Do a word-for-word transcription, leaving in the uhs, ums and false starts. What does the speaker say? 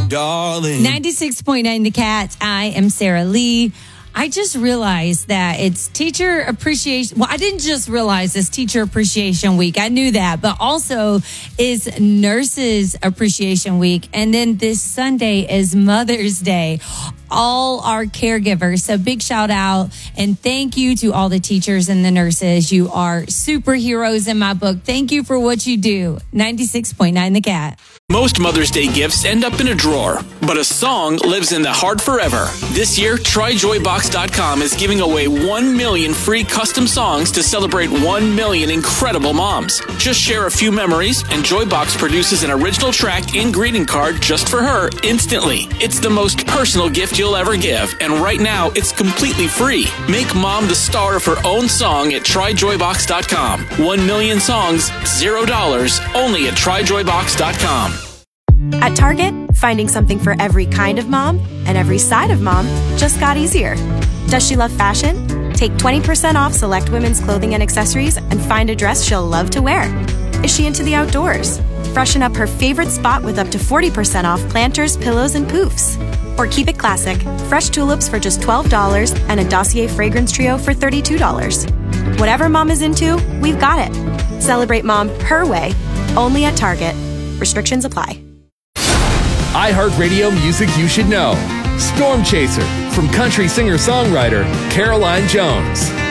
darling. ninety-six point nine The Cat. I am Sarah Lee. I just realized that it's Teacher Appreciation. Well, I didn't just realize it's Teacher Appreciation Week. I knew that, but also is Nurses Appreciation Week. And then this Sunday is Mother's Day. All our caregivers. So big shout out and thank you to all the teachers and the nurses. You are superheroes in my book. Thank you for what you do. ninety-six point nine The Cat. Most Mother's Day gifts end up in a drawer, but a song lives in the heart forever. This year, try joy box dot com is giving away one million free custom songs to celebrate one million incredible moms. Just share a few memories, and Joybox produces an original track and greeting card just for her instantly. It's the most personal gift you'll ever give, and right now, it's completely free. Make mom the star of her own song at try joy box dot com. One million songs, zero dollars, only at try joy box dot com. At Target, finding something for every kind of mom and every side of mom just got easier. Does she love fashion? Take twenty percent off select women's clothing and accessories and find a dress she'll love to wear. Is she into the outdoors? Freshen up her favorite spot with up to forty percent off planters, pillows, and poofs. Or keep it classic, fresh tulips for just twelve dollars and a Dossier fragrance trio for thirty-two dollars. Whatever mom is into, we've got it. Celebrate mom her way, only at Target. Restrictions apply. iHeartRadio music you should know. Storm Chaser from country singer-songwriter Caroline Jones.